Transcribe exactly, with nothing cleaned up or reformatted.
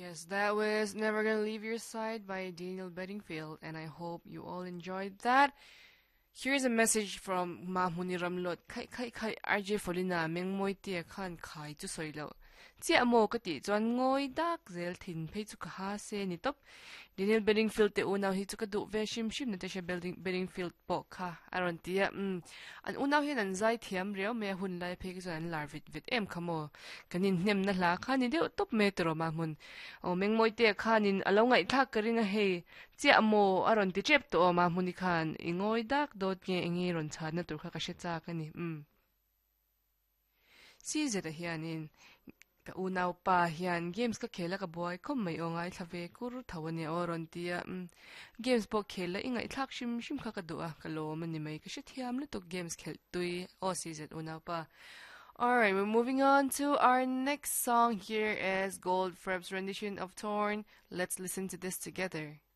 Yes, that was Never Gonna Leave Your Side by Daniel Bedingfield, and I hope you all enjoyed that. Here's a message from Mahmuni Ramlot. Kai kai kai R J Folina meng moi tia khan khai chu soilo. Chia mo ka ti chuan ngoi dak zel thin phei chu ka ha se ni top. Daniel Bedingfield te unaw hi chu ka du ve shim shim na te she building Bedingfield po kha. Aron tia um an unaw hi nan zai thiam reo me hun lai phei ki chuan lar vit vit em khamo. Kanin hnem na hla kha ni de top metro mahmun. O meng moi tia khanin alo ngai thak ka ringa hei. Chia mo aron ti chep to mahmuni khan ingoi dak dot nge ingi ron chad na tur kha ka she cha ka ni. Um. Si zeta hianin ka unaw pa hian games ka khela ka boy khom mai ongai thlave kur thawani oron tia um, games po khela ingai thak shim shim kha ka duwa ka lo mani mai ka she thiam le to games khel tui o si zet unaw pa. Alright, we're moving on to our next song. Here is Gold Freb's rendition of Torn. Let's listen to this together.